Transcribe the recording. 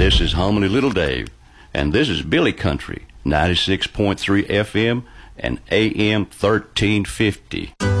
This is Homely Little Dave, and this is Billy Country, 96.3 FM and AM 1350.